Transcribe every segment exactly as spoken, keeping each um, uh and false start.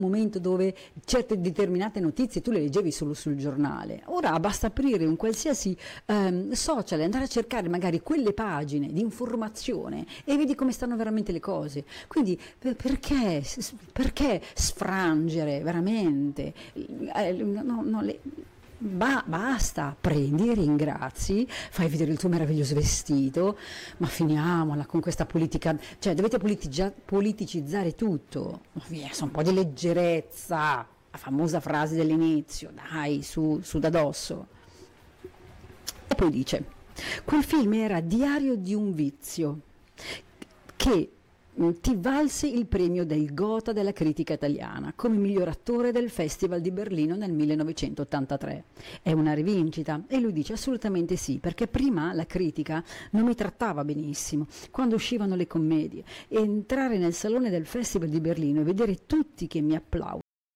momento dove certe determinate notizie tu le leggevi solo sul giornale. Ora basta aprire un qualsiasi ehm, social e andare a cercare magari quelle pagine di informazione e vedi come stanno veramente le cose. Quindi per- perché, perché sfrangere veramente? Eh, no, no, le- Ba- basta, prendi, ringrazi, fai vedere il tuo meraviglioso vestito, ma finiamola con questa politica, cioè dovete politigia- politicizzare tutto, via, su un po' di leggerezza, la famosa frase dell'inizio, dai, su, su da dosso. E poi dice, quel film era Diario di un vizio, che mh, ti valse il premio del Gotha della critica italiana come miglior attore del Festival di Berlino nel millenovecentottantatré. È una rivincita? E lui dice assolutamente sì, perché prima la critica non mi trattava benissimo quando uscivano le commedie, e entrare nel salone del Festival di Berlino e vedere tutti che mi applaudono,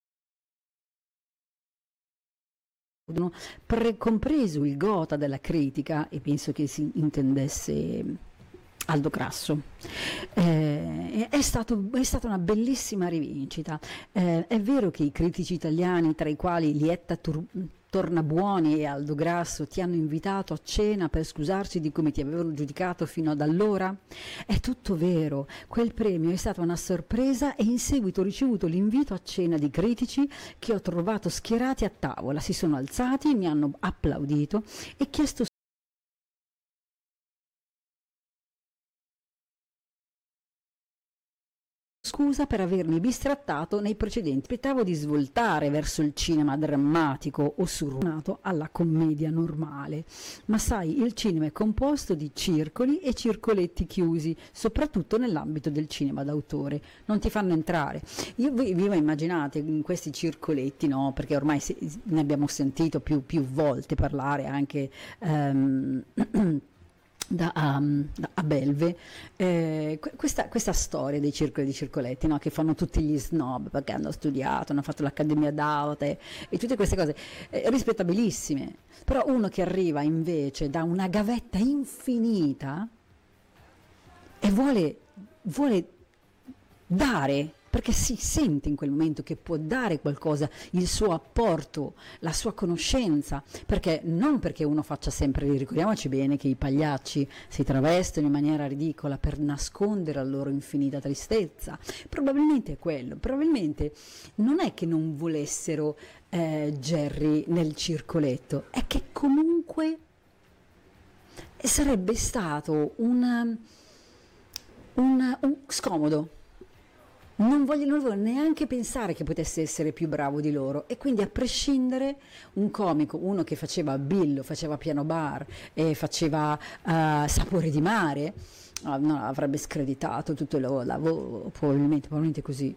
pre- compreso il Gotha della critica, e penso che si intendesse Aldo Grasso. Eh, è, stato, è stata una bellissima rivincita. Eh, è vero che i critici italiani, tra i quali Lietta Tur- Tornabuoni e Aldo Grasso, ti hanno invitato a cena per scusarsi di come ti avevano giudicato fino ad allora? È tutto vero, quel premio è stata una sorpresa e in seguito ho ricevuto l'invito a cena di critici che ho trovato schierati a tavola, si sono alzati, mi hanno applaudito e chiesto scusa per avermi bistrattato nei precedenti. Aspettavo di svoltare verso il cinema drammatico o surrogato alla commedia normale, ma sai, il cinema è composto di circoli e circoletti chiusi, soprattutto nell'ambito del cinema d'autore, non ti fanno entrare. Io vi, vi immaginate in questi circoletti, no? Perché ormai si, ne abbiamo sentito più, più volte parlare anche ehm, Da, um, da- a Belve, eh, que- questa, questa storia dei circoli e dei circoletti, no? Che fanno tutti gli snob perché hanno studiato, hanno fatto l'accademia d'arte e tutte queste cose eh, rispettabilissime, però uno che arriva invece da una gavetta infinita e vuole, vuole dare, perché si sente in quel momento che può dare qualcosa, il suo apporto, la sua conoscenza, perché non perché uno faccia sempre, ricordiamoci bene che i pagliacci si travestono in maniera ridicola per nascondere la loro infinita tristezza, probabilmente è quello, probabilmente non è che non volessero eh, Jerry nel circoletto, è che comunque sarebbe stato un, un, un scomodo. Non voglio, non voglio neanche pensare che potesse essere più bravo di loro, e quindi a prescindere un comico, uno che faceva Billo, faceva Piano Bar e faceva eh, Sapore di Mare, ah, no, avrebbe screditato tutto il lavoro, probabilmente, probabilmente così.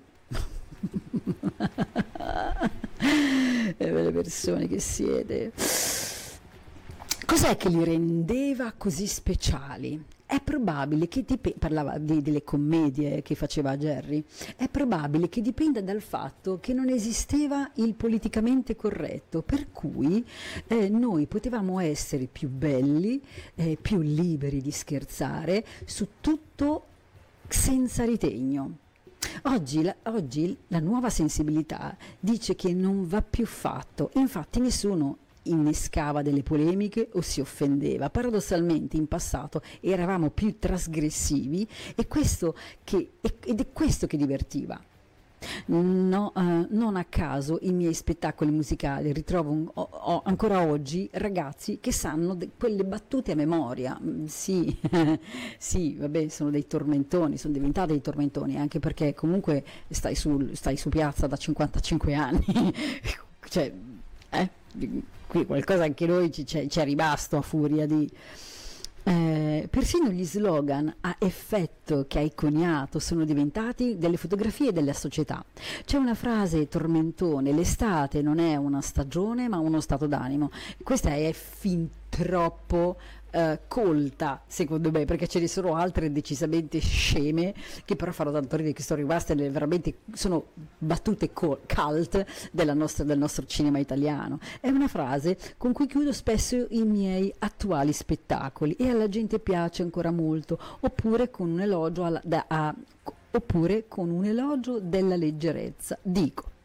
E le persone che siete. Cos'è che li rendeva così speciali? È probabile che dip- parlava di- delle commedie che faceva Jerry, è probabile che dipenda dal fatto che non esisteva il politicamente corretto, per cui eh, noi potevamo essere più belli, eh, più liberi di scherzare su tutto senza ritegno. Oggi la, oggi la nuova sensibilità dice che non va più fatto, infatti nessuno innescava delle polemiche o si offendeva. Paradossalmente in passato eravamo più trasgressivi e questo che, ed è questo che divertiva. No, eh, non a caso i miei spettacoli musicali ritrovo un- ho- ho ancora oggi ragazzi che sanno de- quelle battute a memoria. Mm, sì, sì, vabbè, sono dei tormentoni, sono diventati dei tormentoni, anche perché comunque stai, sul- stai su piazza da cinquantacinque anni, cioè, eh, qui qualcosa anche noi ci, ci è rimasto a furia di... Eh, persino gli slogan a effetto che hai coniato sono diventati delle fotografie della società. C'è una frase tormentone: l'estate non è una stagione ma uno stato d'animo. Questa è fin troppo eh, colta, secondo me, perché ce ne sono altre decisamente sceme che però fanno tanto ridere, che sono rimaste nelle- veramente, sono battute co- cult della nostra- del nostro cinema italiano. È una frase con cui chiudo spesso i miei attuali spettacoli e alla gente piace ancora molto, oppure con un elogio alla- da- a- oppure con un elogio della leggerezza. Dico,